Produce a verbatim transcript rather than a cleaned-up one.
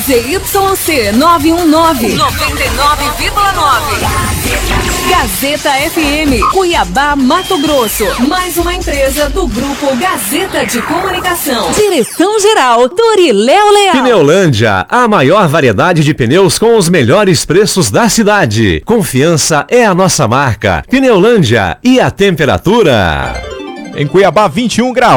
Z Y C nove um nove, noventa e nove vírgula nove. Gazeta F M, Cuiabá, Mato Grosso. Mais uma empresa do Grupo Gazeta de Comunicação. Direção-geral, Toriléu Leal. Pneulândia, a maior variedade de pneus com os melhores preços da cidade. Confiança é a nossa marca. Pneulândia, e a temperatura? Em Cuiabá, vinte e um graus.